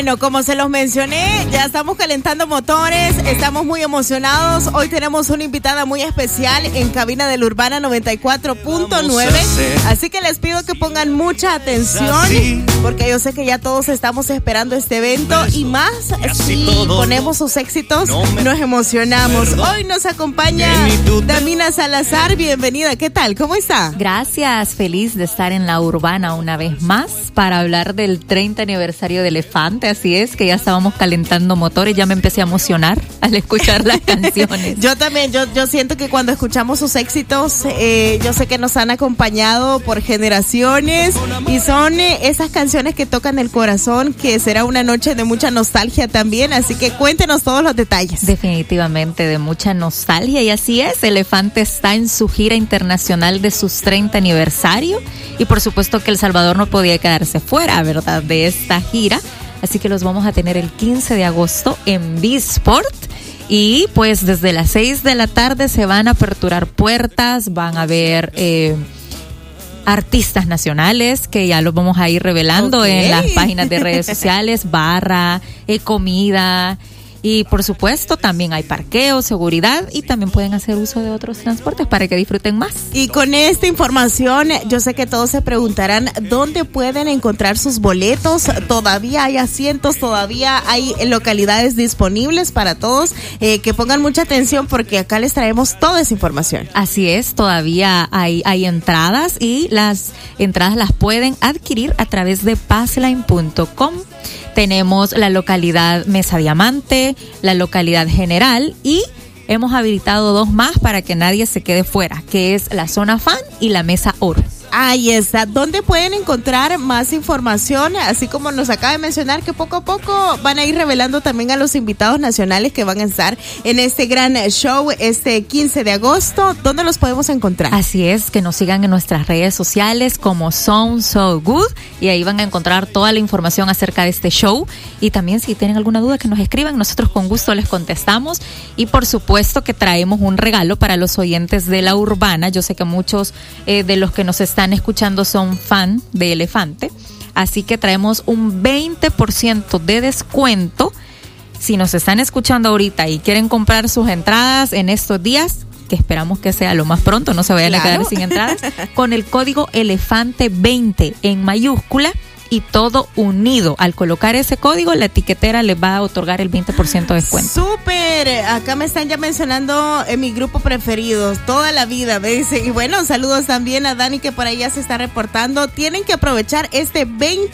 Bueno, como se los mencioné, ya estamos calentando motores, estamos muy emocionados. Hoy tenemos una invitada muy especial en cabina de la Urbana 94.9. Así que les pido que pongan mucha atención, porque yo sé que ya todos estamos esperando este evento y más si ponemos sus éxitos, nos emocionamos. Hoy nos acompaña Damina Salazar, bienvenida. ¿Qué tal? ¿Cómo está? Gracias, feliz de estar en la Urbana una vez más para hablar del 30 aniversario de Elefante. Así es, que ya estábamos calentando motores, ya me empecé a emocionar al escuchar las canciones. Yo también, yo siento que cuando escuchamos sus éxitos, yo sé que nos han acompañado por generaciones y son esas canciones que tocan el corazón, que será una noche de mucha nostalgia también, así que cuéntenos todos los detalles. Definitivamente de mucha nostalgia, y así es, Elefante está en su gira internacional de sus 30 aniversario y por supuesto que El Salvador no podía quedarse fuera, ¿verdad?, de esta gira. Así que los vamos a tener el 15 de agosto en B-Sport. Y pues desde las 6 de la tarde se van a aperturar puertas, van a haber artistas nacionales que ya los vamos a ir revelando en las páginas de redes sociales, barra, comida. Y por supuesto también hay parqueo, seguridad y también pueden hacer uso de otros transportes para que disfruten más. Y con esta información yo sé que todos se preguntarán dónde pueden encontrar sus boletos. Todavía hay asientos, todavía hay localidades disponibles para todos. Que pongan mucha atención porque acá les traemos toda esa información. Así es, todavía hay entradas y las entradas las pueden adquirir a través de passline.com. Tenemos la localidad Mesa Diamante, la localidad General y hemos habilitado 2 más para que nadie se quede fuera, que es la Zona Fan y la Mesa Oro. Ahí está. ¿Dónde pueden encontrar más información? Así como nos acaba de mencionar que poco a poco van a ir revelando también a los invitados nacionales que van a estar en este gran show este 15 de agosto. ¿Dónde los podemos encontrar? Así es, que nos sigan en nuestras redes sociales como Sound So Good y ahí van a encontrar toda la información acerca de este show. Y también si tienen alguna duda que nos escriban, nosotros con gusto les contestamos. Y por supuesto que traemos un regalo para los oyentes de la Urbana. Yo sé que muchos de los que nos están escuchando son fan de Elefante, así que traemos un 20% de descuento si nos están escuchando ahorita y quieren comprar sus entradas en estos días, que esperamos que sea lo más pronto, no se vayan a quedar sin entradas, con el código Elefante20 en mayúscula y todo unido. Al colocar ese código, la etiquetera les va a otorgar el 20% de descuento. ¡Súper! Acá me están ya mencionando en mi grupo preferido, toda la vida, me dice. Y bueno, saludos también a Dani que por ahí ya se está reportando. Tienen que aprovechar este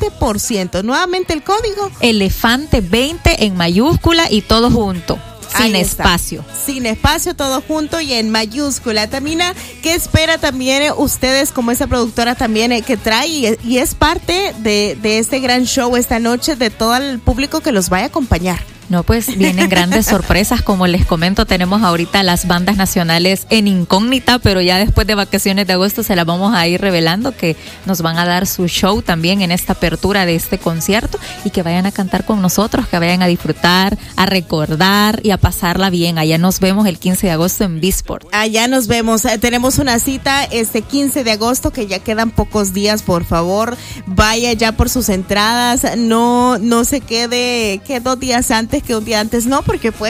20%. Nuevamente el código. Elefante20 en mayúscula y todo junto. Sin espacio. Sin espacio, todo junto y en mayúscula. Tamina, ¿qué espera también ustedes como esa productora también que trae y es parte de este gran show esta noche de todo el público que los vaya a acompañar? No, pues vienen grandes sorpresas, como les comento, tenemos ahorita las bandas nacionales en incógnita, pero ya después de vacaciones de agosto se las vamos a ir revelando, que nos van a dar su show también en esta apertura de este concierto y que vayan a cantar con nosotros, que vayan a disfrutar, a recordar y a pasarla bien. Allá nos vemos el 15 de agosto en B-Sport. Allá nos vemos, tenemos una cita este 15 de agosto que ya quedan pocos días, por favor, vaya ya por sus entradas, no se quede que 2 días antes, que un día antes no, porque pues